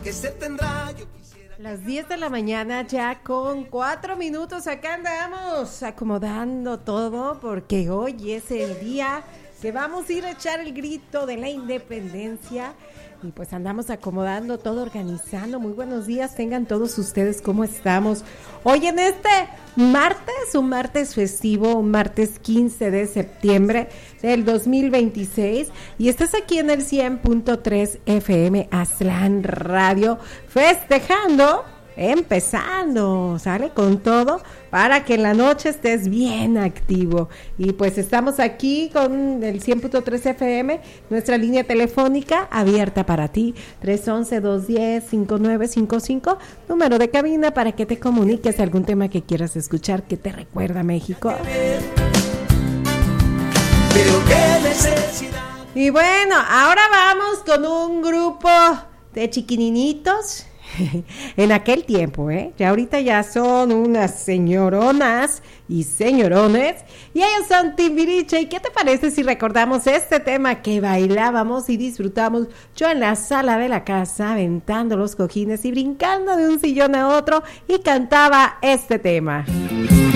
que se tendrá. Las 10 de la mañana ya con 4 minutos, acá andamos acomodando todo porque hoy es el día que vamos a ir a echar el grito de la independencia y pues andamos acomodando todo, organizando. Muy buenos días, tengan todos ustedes, ¿cómo estamos? Hoy en este martes, un martes festivo, un martes 15 de septiembre del 2026 y estás aquí en el 100.3 FM Aztlán Radio festejando, empezando, sale con todo para que en la noche estés bien activo. Y pues estamos aquí con el 100.3 FM, nuestra línea telefónica abierta para ti, 311-210-5955, número de cabina para que te comuniques algún tema que quieras escuchar que te recuerda a México. Pero qué necesidad. Y bueno, ahora vamos con un grupo de chiquininitos. En aquel tiempo, ya ahorita ya son unas señoronas y señorones, y ellos son Timbiriche. ¿Y qué te parece si recordamos este tema que bailábamos y disfrutamos yo en la sala de la casa, aventando los cojines y brincando de un sillón a otro, y cantaba este tema?